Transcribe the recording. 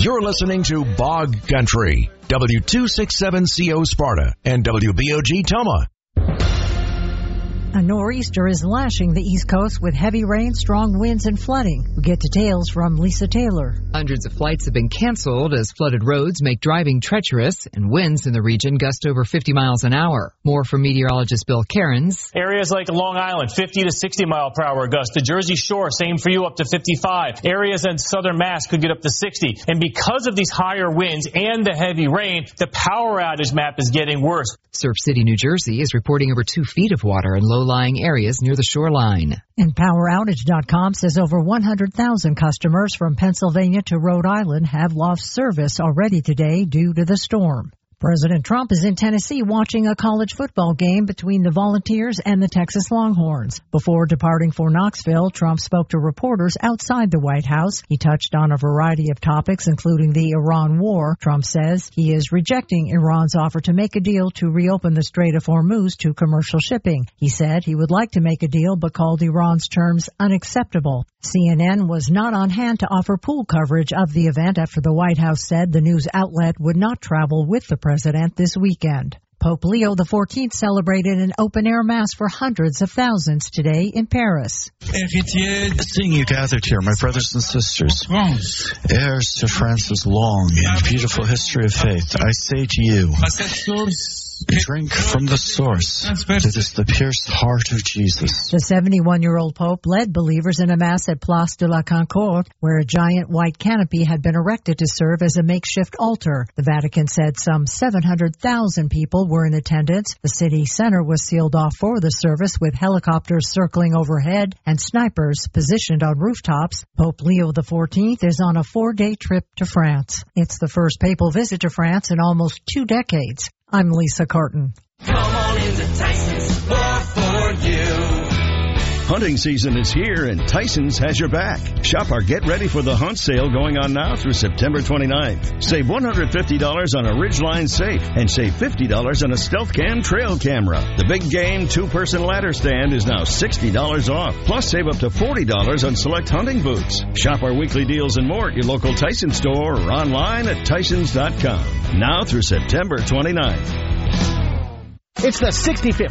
You're listening to Bog Country, W267CO Sparta and WBOG Toma. A nor'easter is lashing the East Coast with heavy rain, strong winds, and flooding. We get details from Lisa Taylor. Hundreds of flights have been canceled as flooded roads make driving treacherous, and winds in the region gust over 50 miles an hour. More from meteorologist Bill Cairns. Areas like Long Island, 50 to 60 mile per hour gusts. The Jersey Shore, same for you, up to 55. Areas in southern Mass could get up to 60. And because of these higher winds and the heavy rain, the power outage map is getting worse. Surf City, New Jersey is reporting over 2 feet of water in low-lying areas near the shoreline. And PowerOutage.com says over 100,000 customers from Pennsylvania to Rhode Island have lost service already today due to the storm. President Trump is in Tennessee watching a college football game between the Volunteers and the Texas Longhorns. Before departing for Knoxville, Trump spoke to reporters outside the White House. He touched on a variety of topics, including the Iran war. Trump says he is rejecting Iran's offer to make a deal to reopen the Strait of Hormuz to commercial shipping. He said he would like to make a deal, but called Iran's terms unacceptable. CNN was not on hand to offer pool coverage of the event after the White House said the news outlet would not travel with the president this weekend. Pope Leo XIV celebrated an open-air mass for hundreds of thousands today in Paris. Seeing you gathered here, my brothers and sisters, heirs to France's long and beautiful history of faith, I say to you, drink from the source that is the pierced heart of Jesus. The 71-year-old Pope led believers in a mass at Place de la Concorde, where a giant white canopy had been erected to serve as a makeshift altar. The Vatican said some 700,000 people were in attendance. The city center was sealed off for the service with helicopters circling overhead and snipers positioned on rooftops. Pope Leo XIV is on a 4-day trip to France. It's the first papal visit to France in almost 2 decades. I'm Lisa Carton. Come on into Tyson's, more for you. Hunting season is here, and Tyson's has your back. Shop our Get Ready for the Hunt sale going on now through September 29th. Save $150 on a Ridgeline safe and save $50 on a Stealth Cam trail camera. The Big Game 2-person ladder stand is now $60 off. Plus, save up to $40 on select hunting boots. Shop our weekly deals and more at your local Tyson store or online at Tysons.com. Now through September 29th. It's the 65th